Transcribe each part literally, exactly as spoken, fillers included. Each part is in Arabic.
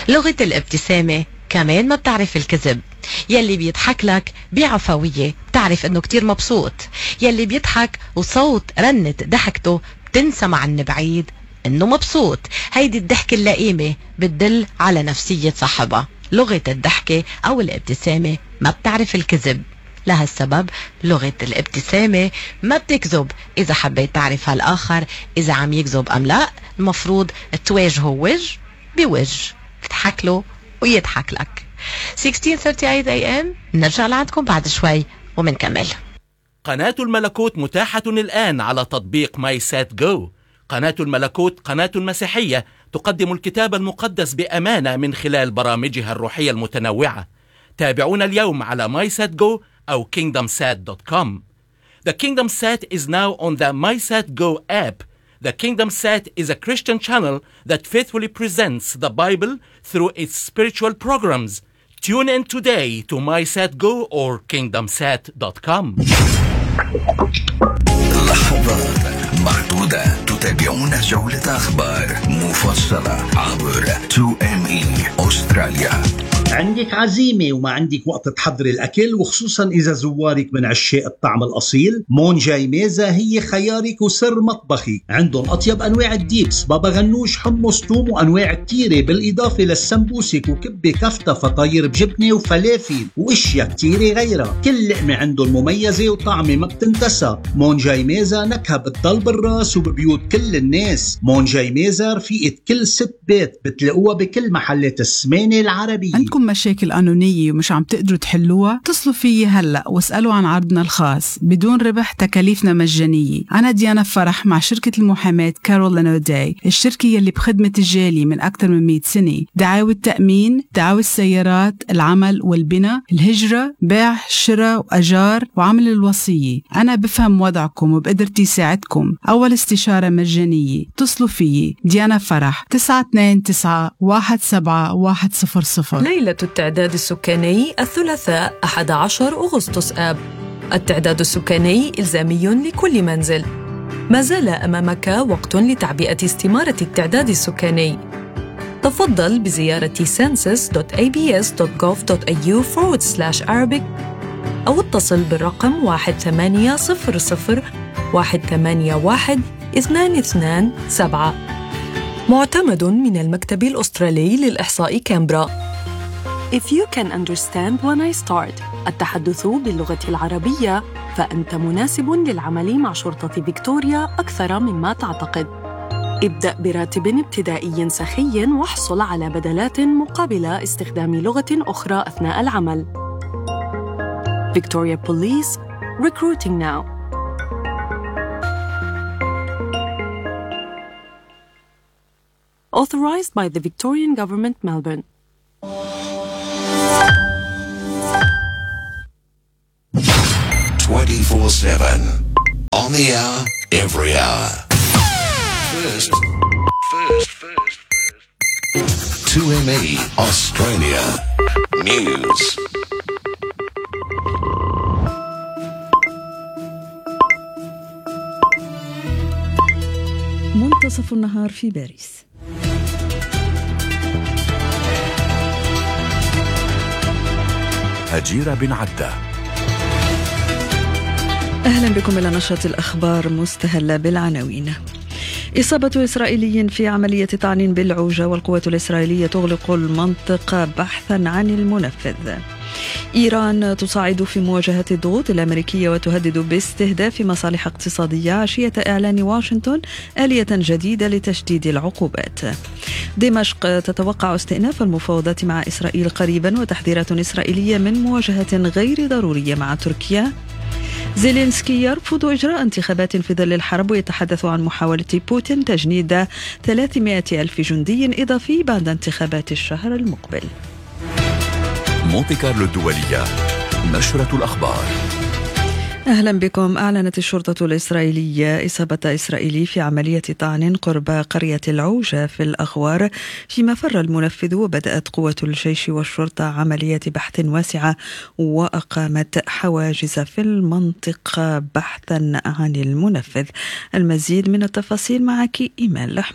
لغة الابتسامة كمان ما بتعرف الكذب. يلي بيضحك لك بعفوية بتعرف انه كتير مبسوط. يلي بيضحك وصوت رنة ضحكته بتنسمع عن بعيد انه مبسوط. هيدي الضحكة اللئيمة بتدل على نفسية صاحبها. لغة الضحكة او الابتسامة ما بتعرف الكذب. لهالسبب لغة الابتسامة ما بتكذب. إذا حبيت تعرف هالآخر إذا عم يكذب أم لا، المفروض تواجهه وجه بوجه، تضحك له ويضحك لك. ستة عشر ثلاثة وثلاثين إيه إم نرجع لعندكم بعد شوي ومنكمل. قناة الملكوت متاحة الآن على تطبيق ماي سات جو. قناة الملكوت قناة مسيحية تقدم الكتاب المقدس بأمانة من خلال برامجها الروحية المتنوعة. تابعونا اليوم على ماي سات جو أو كينغدم سات دوت كوم. The Kingdom Sat is now on the MySatGo app. The Kingdom Sat is a Christian channel that faithfully presents the Bible through its spiritual programs. Tune in today to MySatGo or kingdom sat dot com. لحظات محدودة تتابعون جولة أخبار مفصلة عبر تو إم إي أستراليا. عندك عزيمة وما عندك وقت تحضر الأكل، وخصوصا إذا زوارك من عشاق الطعم الأصيل، مونجاي ميزة هي خيارك وسر مطبخي. عندهم أطيب أنواع الديبس، بابا غنوش، حمص، توم، وأنواع كتيرة، بالإضافة للسمبوسك وكبة كفتة، فطاير بجبنة وفلافل وإشياء كتيرة غيرها. كل لقمة عندهم مميزة وطعمة ما بتنتسى. مونجاي ميزة نكهة بتضل بالراس وببيوت كل الناس. مونجاي ميزة رفيقة كل ست بيت، بتلاقوها بكل محلات السمانة العربية. عندكم مشاكل قانونية ومش عم تقدروا تحلوها؟ اتصلوا فيي هلأ واسألوا عن عرضنا الخاص بدون ربح، تكاليفنا مجانية. أنا ديانا فرح مع شركة المحاماة كارولين أوداي، الشركة يلي بخدمة الجالي من أكثر من مئة سنة. دعاوى التأمين، دعاوى السيارات، العمل والبناء، الهجرة، بيع، شراء وأجار، وعمل الوصية. أنا بفهم وضعكم وبقدرتي ساعدكم. أول استشارة مجانية. اتصلوا فيي ديانا فرح تسعة اثنين تسعة واحد سبعة واحد صفر صفر. ليلة التعداد السكاني الثلاثاء أحد عشر أغسطس آب. التعداد السكاني إلزامي لكل منزل. ما زال أمامك وقت لتعبئة استمارة التعداد السكاني. تفضل بزيارة census دوت إيه بي إس دوت جوف دوت إيه يو forward slash Arabic أو اتصل بالرقم واحد ثمانية صفر صفر واحد ثمانية واحد اثنان اثنان سبعة. معتمد من المكتب الأسترالي للإحصاء كامبرا. If you can understand when I start التحدث باللغة العربية، فأنت مناسب للعمل مع شرطة فيكتوريا أكثر مما تعتقد. ابدأ براتب ابتدائي سخي واحصل على بدلات مقابل استخدام لغة أخرى أثناء العمل. Victoria Police, recruiting now. Authorized by the Victorian Government, Melbourne. twenty-four seven on the hour, every hour. First, first, first, first. two M E Australia News. منتصف النهار في باريس. هجيرة بن عدة. أهلا بكم إلى نشرة الأخبار مستهلة بالعناوين. إصابة إسرائيلي في عملية طعن بالعوجة، والقوات الإسرائيلية تغلق المنطقة بحثا عن المنفذ. إيران تصاعد في مواجهة الضغوط الأمريكية وتهدد باستهداف مصالح اقتصادية عشية إعلان واشنطن آلية جديدة لتشديد العقوبات. دمشق تتوقع استئناف المفاوضات مع إسرائيل قريبا، وتحذيرات إسرائيلية من مواجهة غير ضرورية مع تركيا. زيلينسكي يرفض إجراء انتخابات في ظل الحرب، ويتحدث عن محاولة بوتين تجنيد ثلاثمائة ألف جندي إضافي بعد انتخابات الشهر المقبل. مونتي كارلو الدولية، نشرة الأخبار. أهلا بكم. أعلنت الشرطة الإسرائيلية إصابة إسرائيلي في عملية طعن قرب قرية العوجة في الأغوار، فيما فر المنفذ، وبدأت قوة الجيش والشرطة عملية بحث واسعة وأقامت حواجز في المنطقة بحثا عن المنفذ. المزيد من التفاصيل معك إيمان لحمود.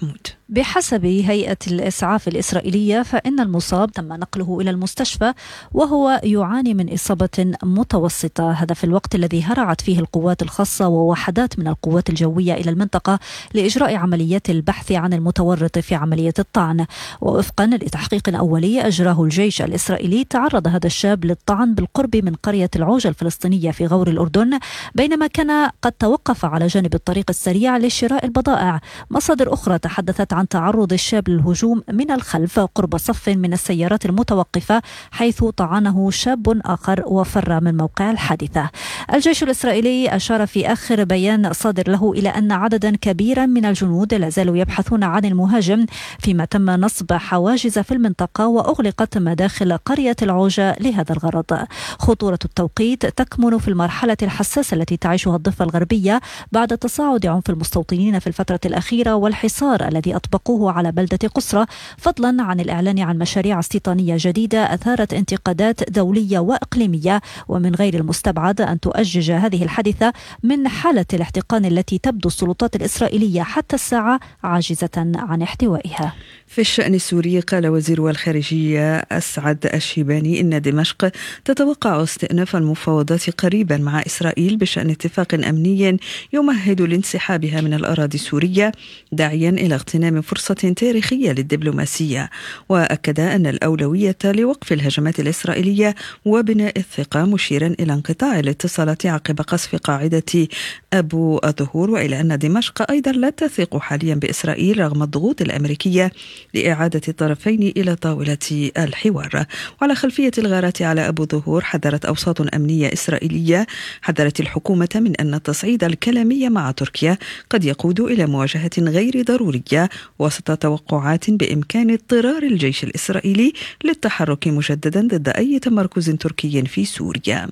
بحسب هيئة الإسعاف الإسرائيلية فإن المصاب تم نقله إلى المستشفى وهو يعاني من إصابة متوسطة، هذا في الوقت الذي هرعت فيه القوات الخاصة ووحدات من القوات الجوية إلى المنطقة لإجراء عمليات البحث عن المتورط في عملية الطعن. ووفقا لتحقيق أولي أجراه الجيش الإسرائيلي تعرض هذا الشاب للطعن بالقرب من قرية العوجة الفلسطينية في غور الأردن بينما كان قد توقف على جانب الطريق السريع لشراء البضائع. مصادر أخرى تحدثت عن تعرض الشاب للهجوم من الخلف قرب صف من السيارات المتوقفة حيث طعنه شاب آخر وفر من موقع الحادثة. الجيش الإسرائيلي أشار في آخر بيان صادر له إلى أن عددا كبيرا من الجنود لا زالوا يبحثون عن المهاجم فيما تم نصب حواجز في المنطقة وأغلقت مداخل قرية العوجة لهذا الغرض. خطورة التوقيت تكمن في المرحلة الحساسة التي تعيشها الضفة الغربية بعد تصاعد عنف المستوطنين في الفترة الأخيرة والحصار الذي أطبقوه على بلدة قصرى، فضلا عن الإعلان عن مشاريع استيطانية جديدة أثارت انتقادات دولية وإقليمية، ومن غير المستبعد أن تؤجج هذه الحادثة من حالة الاحتقان التي تبدو السلطات الإسرائيلية حتى الساعة عاجزة عن احتوائها. في الشأن السوري قال وزير الخارجية أسعد الشيباني إن دمشق تتوقع استئناف المفاوضات قريبا مع إسرائيل بشأن اتفاق أمني يمهد لانسحابها من الأراضي السورية، داعيا إلى اغتنام فرصة تاريخية للدبلوماسية. وأكد أن الأولوية لوقف الهجمات الإسرائيلية وبناء الثقة، مشيرا إلى انقطاع الاتصالات عقب قصف قاعدة أبو الظهور، وإلى أن دمشق أيضا لا تثق حاليا بإسرائيل رغم الضغوط الأمريكية لإعادة الطرفين إلى طاولة الحوار. وعلى خلفية الغارات على أبو ظهور حذرت أوساط أمنية إسرائيلية حذرت الحكومة من أن التصعيد الكلامي مع تركيا قد يقود إلى مواجهة غير ضرورية وسط توقعات بإمكان اضطرار الجيش الإسرائيلي للتحرك مجددا ضد أي تمركز تركي في سوريا.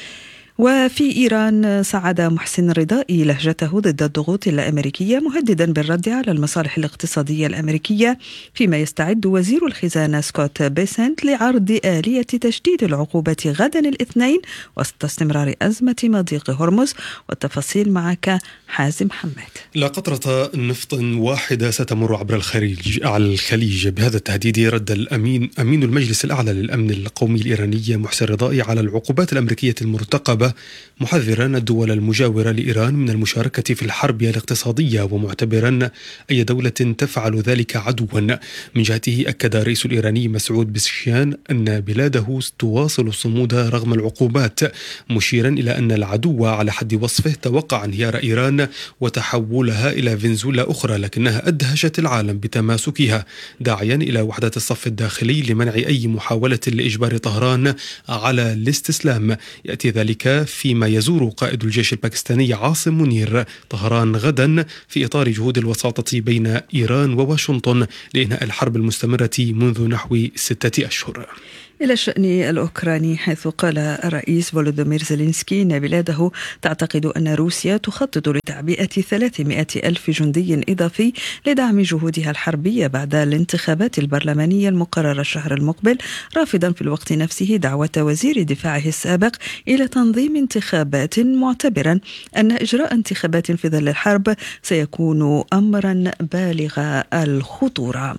وفي إيران صعد محسن رضائي لهجته ضد الضغوط الأمريكية مهددا بالرد على المصالح الاقتصادية الأمريكية، فيما يستعد وزير الخزانة سكوت بيسنت لعرض آلية تشديد العقوبات غدا الاثنين وسط استمرار أزمة مضيق هرمز. والتفاصيل معك حازم حماد. لا قطرة نفط واحدة ستمر عبر الخليج على الخليج. بهذا التهديد رد الأمين أمين المجلس الأعلى للأمن القومي الإيراني محسن رضائي على العقوبات الأمريكية المرتقبة، محذرا الدول المجاورة لإيران من المشاركة في الحرب الاقتصادية ومعتبرا أي دولة تفعل ذلك عدوا. من جهته أكد الرئيس الإيراني مسعود بزشكيان أن بلاده تواصل الصمود رغم العقوبات، مشيرا إلى أن العدو على حد وصفه توقع انهيار إيران وتحولها إلى فنزويلا أخرى لكنها أدهشت العالم بتماسكها، داعيا إلى وحدة الصف الداخلي لمنع أي محاولة لإجبار طهران على الاستسلام. يأتي ذلك فيما يزور قائد الجيش الباكستاني عاصم منير طهران غدا في إطار جهود الوساطة بين إيران وواشنطن لإنهاء الحرب المستمرة منذ نحو ستة أشهر. إلى الشأن الأوكراني، حيث قال الرئيس فولودومير زيلينسكي أن بلاده تعتقد أن روسيا تخطط لتعبئة ثلاثمائة ألف جندي إضافي لدعم جهودها الحربية بعد الانتخابات البرلمانية المقررة الشهر المقبل، رافضا في الوقت نفسه دعوة وزير دفاعه السابق إلى تنظيم انتخابات، معتبرا أن إجراء انتخابات في ظل الحرب سيكون أمرا بالغ الخطورة.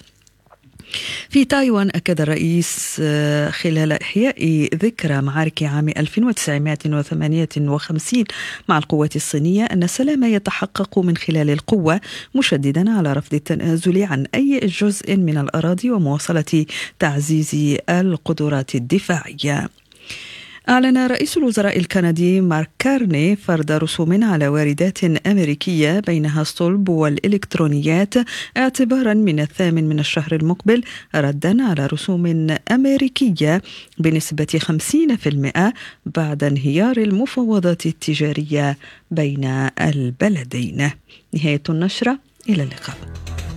في تايوان أكد الرئيس خلال إحياء ذكرى معارك عام ألف وتسعمائة وثمانية وخمسين مع القوات الصينية أن السلام يتحقق من خلال القوة، مشددا على رفض التنازل عن أي جزء من الأراضي ومواصلة تعزيز القدرات الدفاعية. أعلن رئيس الوزراء الكندي مارك كارني فرض رسوم على واردات أمريكية بينها الصلب والإلكترونيات اعتبارا من الثامن من الشهر المقبل، ردا على رسوم أمريكية بنسبة خمسين بالمئة بعد انهيار المفاوضات التجارية بين البلدين. نهاية النشرة، إلى اللقاء.